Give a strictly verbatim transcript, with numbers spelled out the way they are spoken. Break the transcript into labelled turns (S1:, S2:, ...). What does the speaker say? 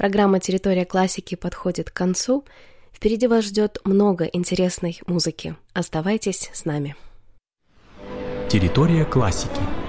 S1: Программа «Территория классики» подходит к концу. Впереди вас ждет много интересной музыки. Оставайтесь с нами.
S2: Территория классики.